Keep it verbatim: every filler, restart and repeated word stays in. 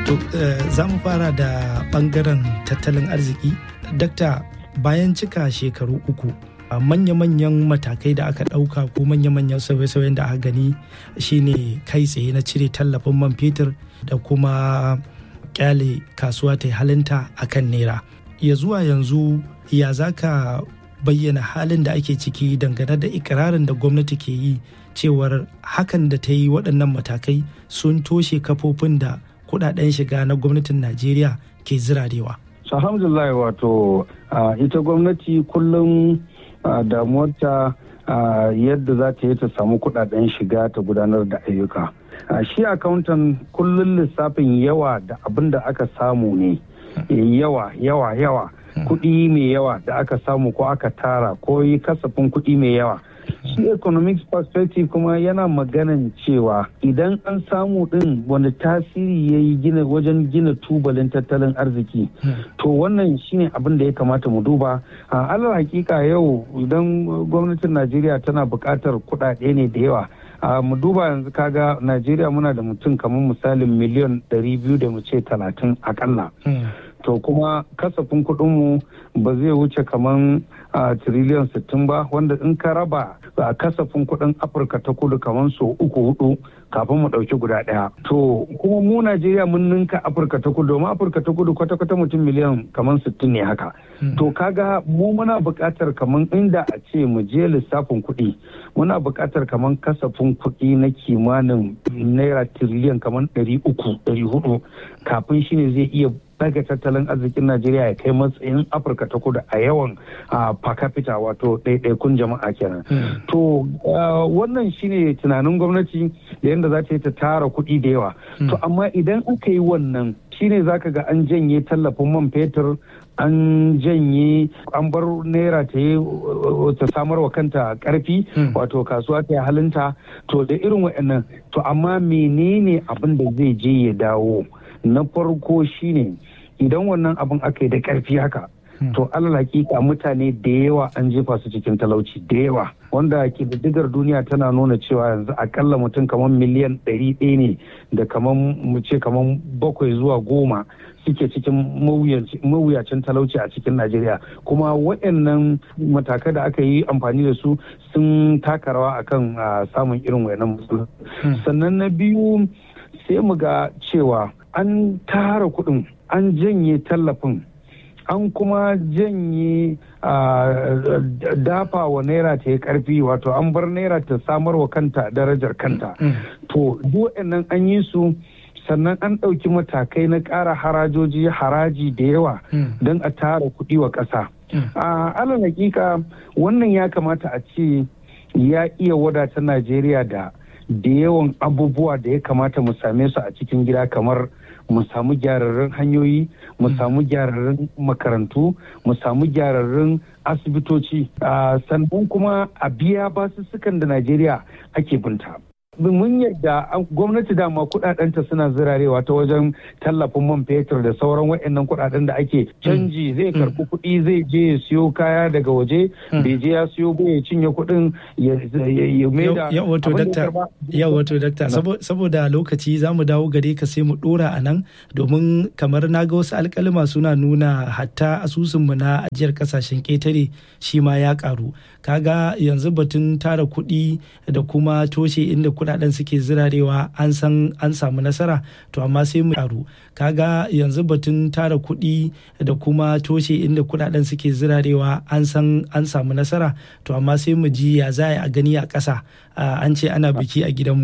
To za mu fara da bangaren tattalin arziki. Dakta, bayan cika shekaru uku manya-manyan matakai da aka ɗauka ko manya-manyan sauye-sauyen da aka gani shine kai tsaye na cire tallafin man fetur da kuma kyale kasuwa ta halinta a kan naira. Ya zuwa yanzu ya za ka bayyana halin da ake ciki dangane da ikirarin da gwamnati ke yi cewar hakan da ta yi waɗannan matakai sun toshe kafofin da kudaden shiga na gwamnatin Najeriya ke zirarewa. Alhamdulillah, wato ita gwamnati kullum damuwarta yadda za ta yi ta samu kudaden shiga ta gudanar da ayyuka. Shi accountant kullum lissafin yawa da abin da aka samu ne, yawa yawa yawa kuɗi mai yawa da aka samu ko aka tara ko yi kasafin kuɗi mai yawa. Shi economics perspective kuma yana maganan cewa idan an samu din wani tasiri ya yi gina wajen gina tubalin tattalin arziki, to wannan shine abin da ya kamata mu duba. A alal hakika yau idan gwamnatin Najeriya tana buƙatar kuɗaɗe ne da yawa, mu duba yanzu kaga Najeriya muna da mutum kamar misalin miliyan ɗari biyu da mu ce talatin akalla. To kuma kasafin kuɗinmu ba zai wuce kamar a tiriliyan sittin ba, wanda in ka raba a kasafin kuɗin Afirka ta kudu kamar so uku hudu kafin mu ɗauki guda ɗaya. To kuma mu Najeriya mun ninka Afirka ta kudu, domin Afirka ta kudu kwata-kwata mutum miliyan kamar sittin ne haka. To kaga mu muna buƙatar kamar inda a ce mu je lissafin kuɗi, muna buƙatar kamar kasafin kuɗi na kimanin naira tiriliyan kamar ɗari uku ɗari hudu kafin shine zai iya daga tattalin arzikin Najeriya ya kai matsayin Afirka ta kudu a yawan per capita, wato ɗaiɗaikun jama'a kenan. To wannan shine tunanin gwamnati da yadda za ta yi ta tara kuɗi da yawa. To amma idan aka yi wannan shine zaka ga an janye tallafin man fetur, an janye an bar naira ta yi ta samar wa kanta karfi, wato kasuwa ta yi halinta. To da irin waɗannan, to amma menene abin da zai je ya dawo? Na farko shine idan wannan abin aka yi da ƙarfi haka, to alal hakika mutane da yawa an jefa su cikin talauci da yawa, wanda kididdigar duniya tana nuna cewa yanzu akalla mutum kamar miliyan ɗari ɗaya ne da kamar mu ce kamar bakwai zuwa goma suke cikin mawuyacin talauci a cikin Najeriya. Kuma waɗannan matakai da aka yi amfani da su sun taka rawa akan samun irin waɗannan matsaloli. Sannan na biyu sai mu ga cewa an tara kuɗin, an janye tallafin, an kuma janye dafa wa naira ta yi karfi, wato an bar naira ta samar wa kanta darajar kanta. To duk nan an yi su, sannan an ɗauki matakai na ƙara harajoji haraji da yawa don a tara kuɗi wa ƙasa. A alal hakika wannan ya kamata a ce ya iya wadata Najeriya da da yawan abubuwa da ya kamata mu same su a cikin gida, kamar mu samu gyararrun hanyoyi, mu samu gyararrun makarantu, mu samu gyararrun asibitoci, sannan kuma a biya basussukan da Najeriya ake binta. Mun yadda gwamnati dama kudadenta suna zirarewa ta wajen tallafin man fetur da sauran waɗannan kudaden da ake canji, zai karɓi kuɗi zai je ya siyo kaya daga waje, bai je ya siyo ba ya cinye kuɗin ya maida. Yau wato dakta, saboda lokaci za mu dawo gare ka sai mu ɗora a nan, domin kamar na ga wasu alƙalima suna nuna hatta asusunmu na ajiyar ƙasashen ƙetare shi ma ya ƙaru. Kaga yanzu batun tara kuɗi da kuma toshe inda kudaden suke zirarewa an san an samu nasara, to amma sai mu karu. Kaga yanzu batun tara kuɗi da kuma toshe inda kudaden suke zirarewa an san an samu nasara, to amma sai mu ji ya za a gani a ƙasa. An ce ana biki a gidanmu.